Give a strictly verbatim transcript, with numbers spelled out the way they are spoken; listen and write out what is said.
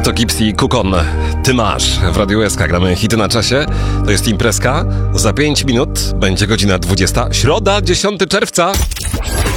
To Gipsy Kukon. Ty masz. W Radiu S K gramy hity na czasie. To jest imprezka. Za pięć minut będzie godzina dwudziesta. Środa, dziesiątego czerwca.